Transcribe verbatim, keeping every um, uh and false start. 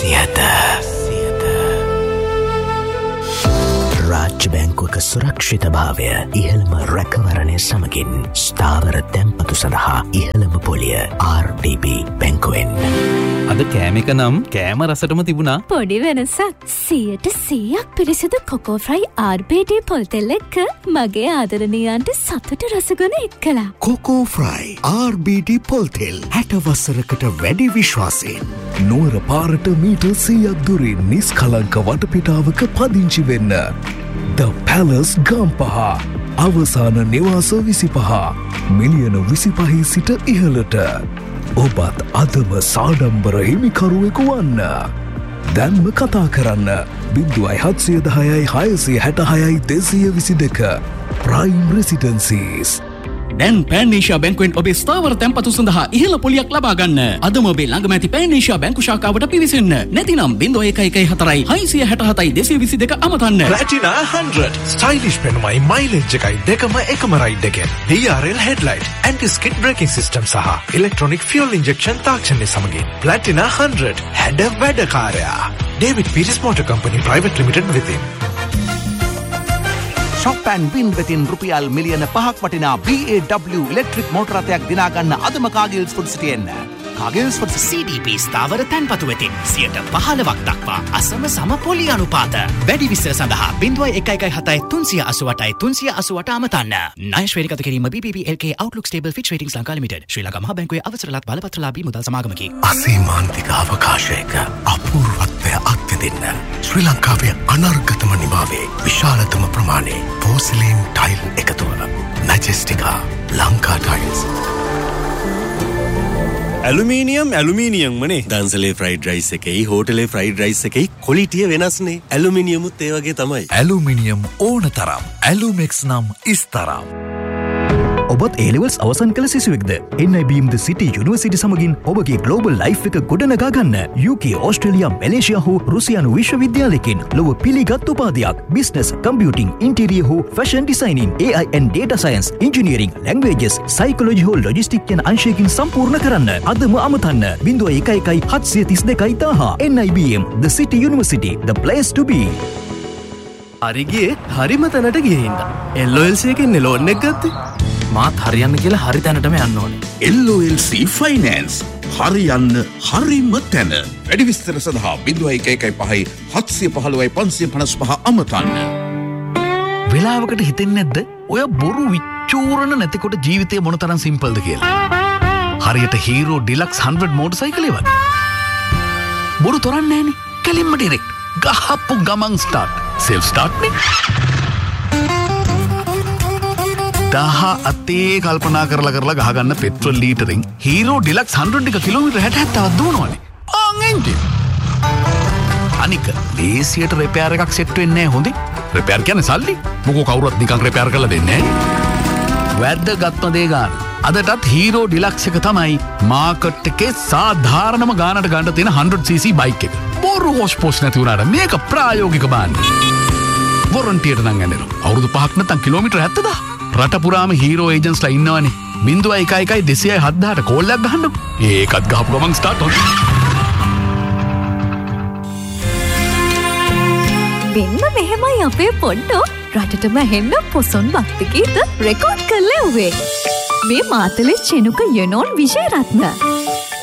සියත රාජ්‍ය බැංකුවක සුරක්ෂිත භාවය ඉහළම රැකවරණය සමගින් ස්ථාවර තැන්පතු සඳහා ඉහළම පොලිය ආර් ඩී බී බැංකුවෙන්. අද කෑම එක නම් කෑම රසටම තිබුණා. පොඩි වෙනසක්. සියයට සීයක් පිරිසිදු කොකෝ ෆ්‍රයි ආර් බී ඩී පොල්තෙල් එක්ක මගේ ආදරණීයන්ට සතුට රසගුණ එක්කලා. කොකෝ ෆ්‍රයි ආර් බී ඩී පොල්තෙල් හැට වසරකට වැඩි විශ්වාසයෙන් නුවර පාරට මීටර් සීයක් දුරින් නිස්කලංක වටපිටාවක පදිංචි වෙන්න. The Palace ගම්පහ අවසාන නිවාස විසිපහ මිලියන විසිපහේ සිට ඉහළට. ඔබත් අදම සාඩම්බර හිමිකරුවෙකු වන්න. දැන්ම කතා කරන්න බිංදුවයි හත්සිය දහයයි හයසිය හැට හයයි දෙසිය විසි දෙක ප්‍රයිම් රෙසිඩන්සීස්. දැන් පෑනේෂියා බැංකුවෙන් ඔබේ ස්ථාවර තැන්පතු සඳහා ඉහළ පොලියක් ලබා ගන්න. අදම ඔබේ ළඟම ඇති පෑනේෂියා බැංකු ශාඛාවට පිවිසෙන්න. නැතිනම් ज़ीरो एक एक एक හතරයි හයසිය හැට හතයි දෙසිය විසි දෙක අමතන්න. Platina one hundred ස්ටයිලිෂ් පෙනුමයි මයිලේජ් එකයි දෙකම එකම රයිඩ් එකෙන්. ඩී R L headlight, anti-skid braking system සහ electronic fuel injection තාක්ෂණය සමගින් Platina one hundred හැඩ වැඩකාරයා. David Peters Motor Company Private Limited within. Shop and win වෙතින් රුපියල් මිලියන පහක් වටිනා බී ඒ ඩබ්ලිව් ඉලෙක්ට්‍රික් මෝටර රථයක් දිනා ගන්න අදම කාගිල්ස් ෆුඩ් සිටියෙන්. කාගිල්ස් ෆුඩ් සී ඩී පී ස්ථාවර තැන්පතු වෙතින් සියයට පහළොවක් දක්වා අසම සම පොලි අනුපාත. වැඩි විස්තර සඳහා ज़ीरो एक एक හතයි තුන්සිය අසූඅටයි තුන්සිය අසූඅට අමතන්න. ණය ශ්‍රේණිගත කිරීම බී බී බී එල් කේ Outlook Stable Fitch Ratings Lanka limited. ශ්‍රී ලංකා මහා බැංකුවේ අවසරලත් බලපත්‍රලාභී මුදල් සමාගමකි. අසීමාන්තික අවකාශයක අපූර්වත්වය අත්විඳින්න ශ්‍රී ලංකාවේ අනර්ගතම නිමාවේ විශාලතම ප්‍රමාණයේ පෝසිලීන් tile එකතුව මැජෙස්ටිකා Lanka tiles. Aluminium aluminium වනේ දන්සලේ ෆ්‍රයිඩ් රයිස් එකයි හෝටලේ ෆ්‍රයිඩ් රයිස් එකයි ක්වොලිටිය වෙනස්නේ. ඇලුමිනියමුත් ඒ වගේ තමයි. ඇලුමිනියම් ඕන තරම් ඇලුමෙක්ස් නම් ඉස්තරම්. ඔබත් A-levels අවසන් කළ සිසුවෙක්ද? එන් අයි බී එම් ද සිටි යුනිවර්සිටි සමගින් ඔබගේ ග්ලෝබල් ලයිෆ් එක ගොඩනගා ගන්න. යූ කේ, ඕස්ට්‍රේලියා, මැලේසියා හෝ රුසියානු විශ්වවිද්‍යාලයකින් ලොව පිළිගත් උපාධියක්. බිස්නස්, කම්පියුටිං, ඉන්ටීරියර් හෝ ෆැෂන් ඩිසයිනින්, ඒ ආයි and data science, engineering, languages, psychology හෝ logistics යන අංශයකින් සම්පූර්ණ කරන්න. අදම අමතන්න ज़ीरो एक एक හත්සිය තිස් දෙකයි දහය. එන් අයි බී එම් The City University, the place to be. හරිගියේ හරිම තැනට ගියේ හින්දා එල් ඔ එල් සී එකෙන් ලෝන් එක ගත්තේ. මාත් හරියන්න කියලා හරි තැනටම යන්න ඕනේ. එල් ඔ එල් සී ෆයිනෑන්ස් හරියන්න හරිම තැන. වැඩි විස්තර සඳහා ज़ीरो एक एक පහයි හත්සිය පහළොවයි පන්සිය පනස් පහ අමතන්න. වෙලාවකට හිතෙන්නේ නැද්ද ඔය බොරු විචූරණ නැතිකොට ජීවිතේ මොනතරම් සිම්පල්ද කියලා? හරියට හීරෝ ඩිලක්ස් හන්ඩ්‍රඩ් මෝටර් සයිකලේ වගේ. බොරු තොරන්නේ නැහනේ. කෙලින්ම ඩිරෙක්ට්. ගහපු ගමන් ස්ටාර්ට්. සෙල්ෆ් ස්ටාර්ට් නේ. දහ අතේ කල්පනා කරලා කරලා ගහගන්න පෙට්‍රල් ලීටරින් හීරෝ ඩිලක්ස් හන්ඩ්‍රඩ් එක කිලෝමීටර් හැට හැත්තෑවක් දුවනවනේ. ආන් එන්ජින්. අනික ලේසියට රිපෙයාර් එකක් සෙට් වෙන්නේ නැහැ හොඳේ. රිපෙයාර් කියන්නේ සල්ලි. මොකෝ කවුරුත් නිකන් රිපෙයාර් කරලා දෙන්නේ නැහැ. වැද්දගත්ම දේ ගන්න. අදටත් හීරෝ ඩිලක්ස් එක තමයි මාකට් එකේ සාධාරණම ගානට ගන්න තියෙන හන්ඩ්‍රඩ් සී සී බයික් එක. බොරු හොස් පොස් නැති වුණාට මේක ප්‍රායෝගික බාන්න. වොරන්ටියට නම් ගන්නවා. අවුරුදු පහක් නැත්නම් කිලෝමීටර් හැත්තෑදාහ. රට පුරාම හීරෝ ඒජන්ස්ලා ඉන්නවනේ. ज़ीरो एक एक දෙසියයි හත්දාහට කෝල්ලක් ගහන්න. ඒකත් ගහපු ගමන් ස්ටාර්ට් ඔන්න. මෙන්න මෙහෙමයි අපේ පොඩ්ඩෝ රටටම හෙන්න පොසොන් භක්ති ගීත රෙකෝඩ් කරලා උවේ. මේ මාතලේ චෙනුක යනෝන් විජේරත්න.